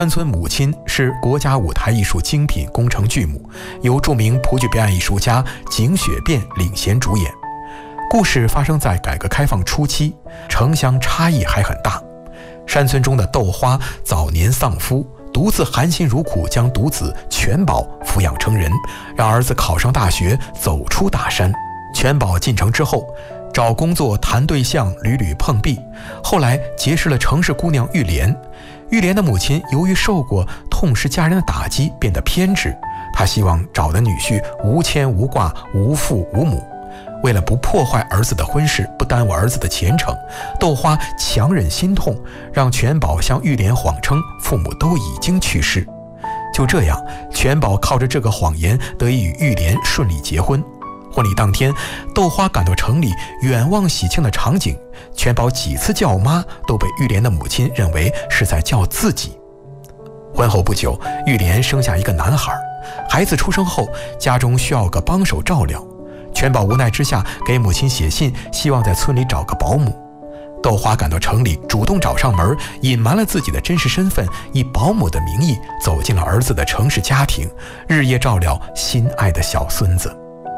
山村母亲是国家舞台艺术精品工程剧目，由著名蒲剧表演艺术家景雪变领衔主演。故事发生在改革开放初期，城乡差异还很大。山村中的豆花早年丧夫，独自含辛茹苦将独子全宝抚养成人，让儿子考上大学，走出大山。全宝进城之后，找工作谈对象屡屡碰壁，后来结识了城市姑娘玉莲。玉莲的母亲由于受过痛失家人的打击，变得偏执，她希望找的女婿无牵无挂，无父无母。为了不破坏儿子的婚事，不耽误儿子的前程，豆花强忍心痛，让全宝向玉莲谎称父母都已经去世。就这样，全宝靠着这个谎言得以与玉莲顺利结婚。婚礼当天，豆花赶到城里，远望喜庆的场景，全宝几次叫妈都被玉莲的母亲认为是在叫自己。婚后不久，玉莲生下一个男孩，孩子出生后，家中需要个帮手照料。全宝无奈之下给母亲写信，希望在村里找个保姆。豆花赶到城里，主动找上门，隐瞒了自己的真实身份，以保姆的名义走进了儿子的城市家庭，日夜照料心爱的小孙子。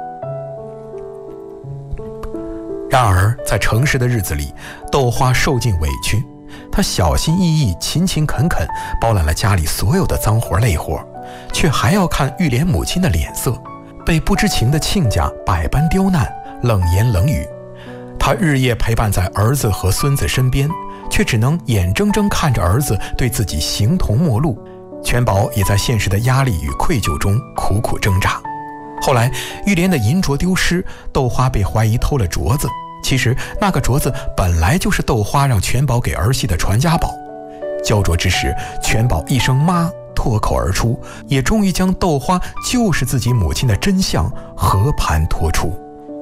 然而在城市的日子里，豆花受尽委屈，她小心翼翼，勤勤恳恳，包揽了家里所有的脏活累活，却还要看玉莲母亲的脸色，被不知情的亲家百般刁难，冷言冷语。他日夜陪伴在儿子和孙子身边，却只能眼睁睁看着儿子对自己形同陌路。全宝也在现实的压力与愧疚中苦苦挣扎。后来玉莲的银镯丢失，豆花被怀疑偷了镯子，其实那个镯子本来就是豆花让全宝给儿媳的传家宝。焦灼之时，全宝一声妈脱口而出，也终于将豆花就是自己母亲的真相和盘托出。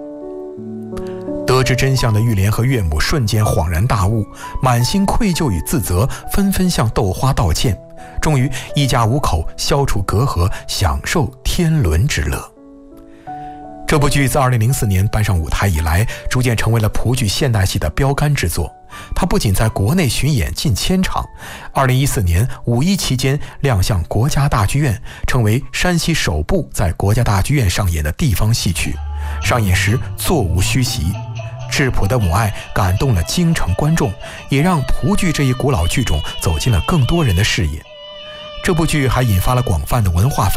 得知真相的玉莲和岳母瞬间恍然大悟，满心愧疚与自责，纷纷向豆花道歉，终于一家五口消除隔阂，享受天伦之乐。这部剧自2004年搬上舞台以来，逐渐成为了蒲剧现代戏的标杆之作。它不仅在国内巡演近1000场，2014年5·1期间亮相国家大剧院，成为山西首部在国家大剧院上演的地方戏曲。上演时座无虚席，质朴的母爱感动了京城观众，也让蒲剧这一古老剧种走进了更多人的视野。这部剧还引发了广泛的文化反